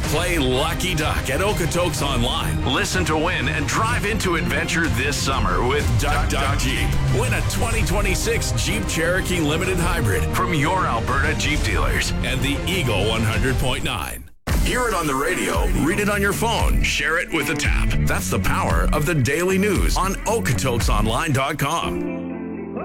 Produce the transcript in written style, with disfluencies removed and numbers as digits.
Play Lucky Duck at Okotoks Online. Listen to win and drive into adventure this summer with Duck Duck Jeep. Win a 2026 Jeep Cherokee Limited Hybrid from your Alberta Jeep dealers and the Eagle 100.9. Hear it on the radio, read it on your phone, share it with a tap. That's the power of the daily news on OkotoksOnline.com.